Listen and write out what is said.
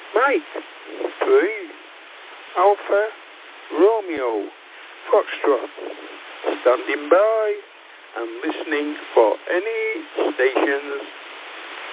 Mike 3 Alpha Romeo Foxtrot, standing by and listening for any stations